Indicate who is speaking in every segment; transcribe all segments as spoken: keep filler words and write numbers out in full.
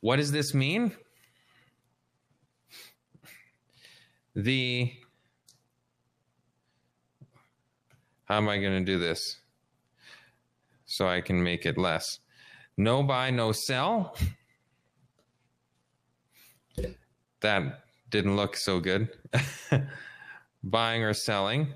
Speaker 1: What does this mean? The, how am I going to do this so I can make it less? No buy, no sell. That didn't look so good. Buying or selling.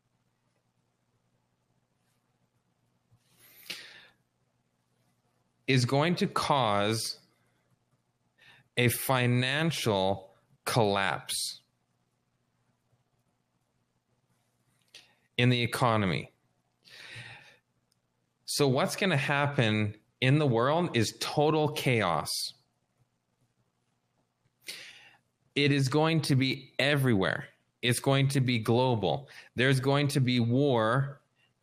Speaker 1: Is going to cause a financial collapse in the economy. So what's going to happen in the world is total chaos. It is going to be everywhere. It's going to be global. There's going to be war.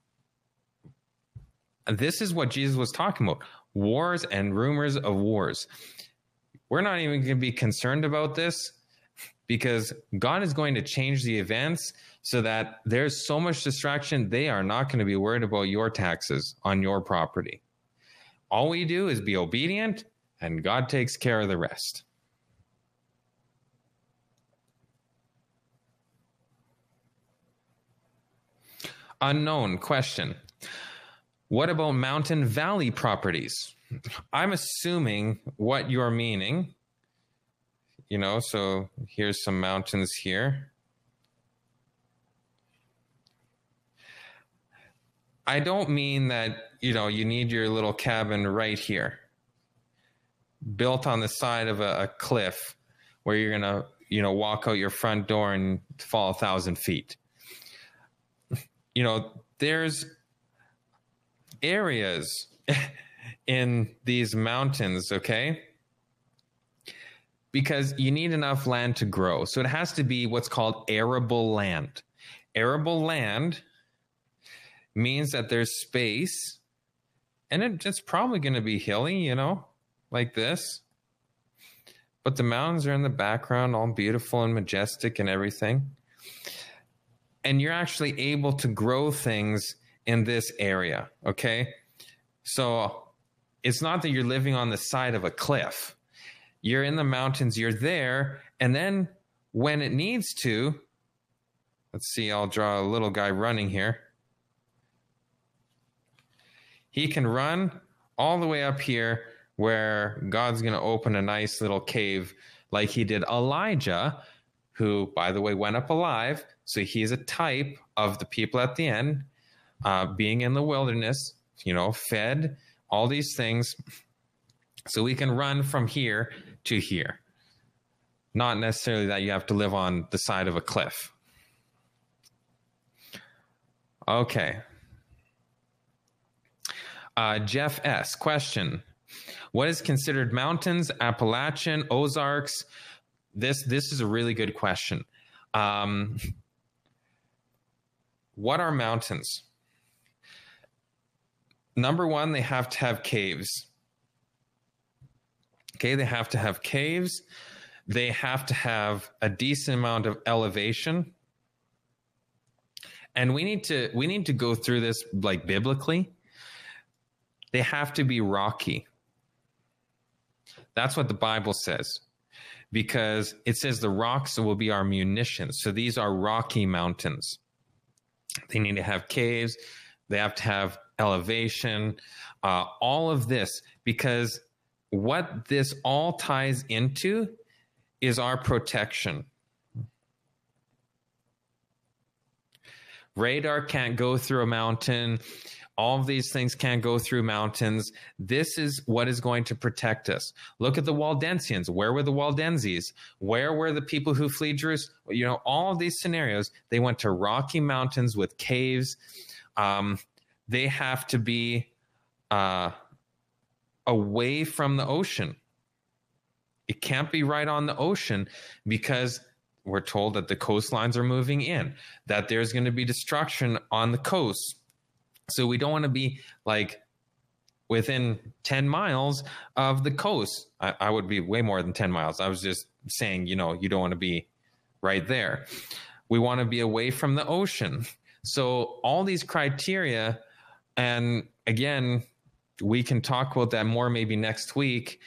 Speaker 1: This is what Jesus was talking about. Wars and rumors of wars. We're not even going to be concerned about this because God is going to change the events so that there's so much distraction, they are not going to be worried about your taxes on your property. All we do is be obedient, and God takes care of the rest. Unknown question. What about mountain valley properties? I'm assuming what you're meaning, you know, so here's some mountains here. I don't mean that, you know, you need your little cabin right here, built on the side of a, a cliff where you're going to, you know, walk out your front door and fall a thousand feet. You know, there's areas in these mountains, okay? Because you need enough land to grow. So it has to be what's called arable land. Arable land means that there's space, and it, it's probably going to be hilly, you know, like this. But the mountains are in the background, all beautiful and majestic and everything. And you're actually able to grow things in this area, okay? So it's not that you're living on the side of a cliff. You're in the mountains, you're there, and then when it needs to, let's see, I'll draw a little guy running here. He can run all the way up here where God's going to open a nice little cave like he did Elijah, who, by the way, went up alive. So he's a type of the people at the end, uh, being in the wilderness, you know, fed, all these things. So we can run from here to here. Not necessarily that you have to live on the side of a cliff. Okay. Uh, Jeff S. Question. What is considered mountains, Appalachian, Ozarks? This, this is a really good question. Um, what are mountains? Number one, they have to have caves. Okay, they have to have caves. They have to have a decent amount of elevation. And we need to we need to go through this like biblically. They have to be rocky. That's what the Bible says. Because it says the rocks will be our munitions. So these are rocky mountains. They need to have caves. They have to have elevation. Uh, all of this. Because what this all ties into is our protection. Radar can't go through a mountain. All of these things can't go through mountains. This is what is going to protect us. Look at the Waldensians. Where were the Waldenses? Where were the people who fled Jerusalem? You know, all of these scenarios, they went to rocky mountains with caves. Um, they have to be uh, away from the ocean. It can't be right on the ocean because we're told that the coastlines are moving in, that there's going to be destruction on the coast. So we don't want to be like within ten miles of the coast. I, I would be way more than ten miles. I was just saying, you know, you don't want to be right there. We want to be away from the ocean. So all these criteria, and again, we can talk about that more maybe next week